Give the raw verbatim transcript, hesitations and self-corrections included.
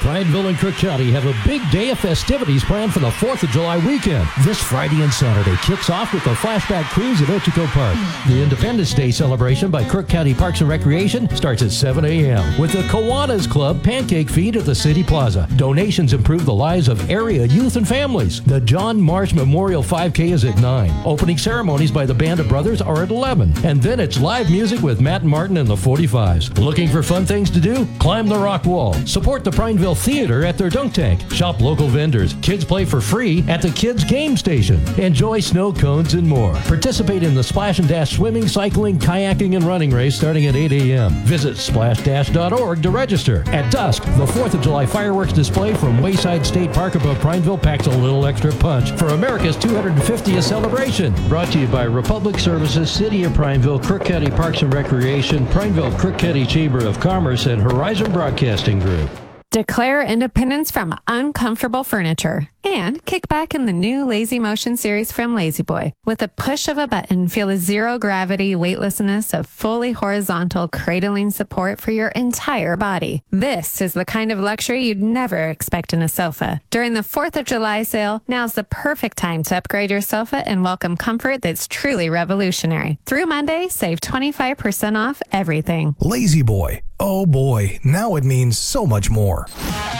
Prineville and Crook County have a big day of festivities planned for the fourth of July weekend. This Friday and Saturday kicks off with the Flashback Cruise at Ochoco Park. The Independence Day celebration by Crook County Parks and Recreation starts at seven a.m. with the Kiwanis Club Pancake Feed at the City Plaza. Donations improve the lives of area youth and families. The John Marsh Memorial five K is at nine. Opening ceremonies by the Band of Brothers are at eleven. And then it's live music with Matt Martin and the forty-fives. Looking for fun things to do? Climb the rock wall. Support the Prineville Theater at their dunk tank. Shop local vendors. Kids play for free at the Kids Game Station. Enjoy snow cones and more. Participate in the Splash and Dash swimming, cycling, kayaking, and running race starting at eight a.m. Visit splash dash dot org to register. At dusk, the fourth of July fireworks display from Wayside State Park above Prineville packs a little extra punch for America's two hundred fiftieth celebration. Brought to you by Republic Services, City of Prineville, Crook County Parks and Recreation, Prineville Crook County Chamber of Commerce, and Horizon Broadcasting Group. Declare independence from uncomfortable furniture and kick back in the new Lazy Motion series from Lazy Boy. With a push of a button, feel the zero-gravity weightlessness of fully horizontal cradling support for your entire body. This is the kind of luxury you'd never expect in a sofa. During the fourth of July sale, now's the perfect time to upgrade your sofa and welcome comfort that's truly revolutionary. Through Monday, save twenty-five percent off everything. Lazy Boy. Oh boy, now it means so much more.